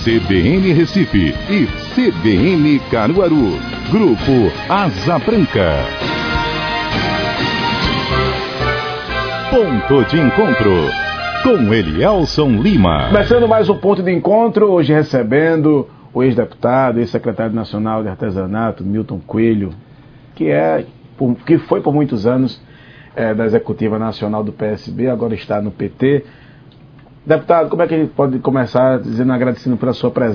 CBN Recife e CBN Caruaru. Grupo Asa Branca. Ponto de encontro com Elielson Lima. Começando mais um ponto de encontro, hoje recebendo o ex-deputado, ex-secretário nacional de artesanato, Milton Coelho, que foi por muitos anos da executiva nacional do PSB, agora está no PT. Deputado, como é que a gente pode começar dizendo, agradecendo pela sua presença